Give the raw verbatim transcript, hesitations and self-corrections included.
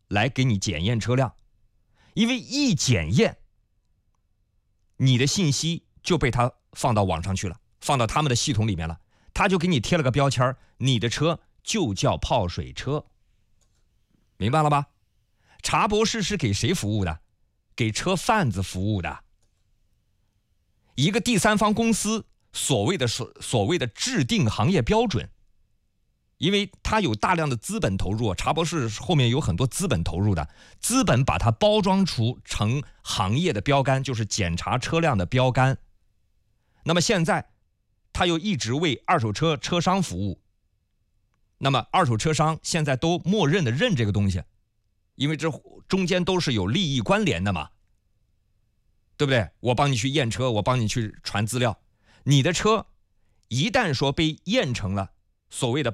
来给你检验车辆，因为一检验，你的信息就被他放到网上去了，放到他们的系统里面了，他就给你贴了个标签，你的车就叫泡水车，明白了吧？茶博士是给谁服务的？给车贩子服务的。一个第三方公司所谓的所所谓的制定行业标准，因为它有大量的资本投入，茶博士后面有很多资本投入的，资本把它包装出成行业的标杆，就是检查车辆的标杆。那么现在他又一直为二手车车商服务，那么二手车商现在都默认的认这个东西，因为这中间都是有利益关联的嘛，对不对？我帮你去验车，我帮你去传资料，你的车一旦说被验成了所谓的